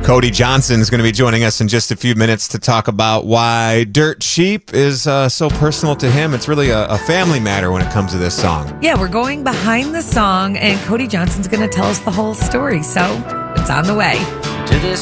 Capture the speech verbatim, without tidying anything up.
Cody Johnson is going to be joining us in just a few minutes to talk about why Dirt Cheap is uh, so personal to him. It's really a, a family matter when it comes to this song. Yeah, we're going behind the song, and Cody Johnson's going to tell us the whole story, so it's on the way. To this